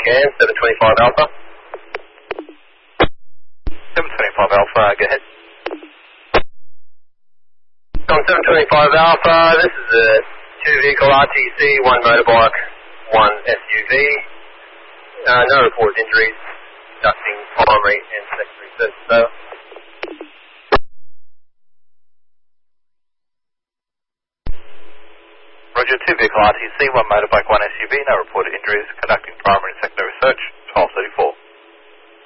again, 725 Alpha. 725 Alpha, go ahead. On 725 Alpha, this is a 2-vehicle RTC, 1 motorbike, 1 SUV. No reported injuries, conducting primary and secondary search. So, Roger, 2-vehicle RTC, 1 motorbike, 1 SUV, no reported injuries, conducting primary and secondary search, 1234.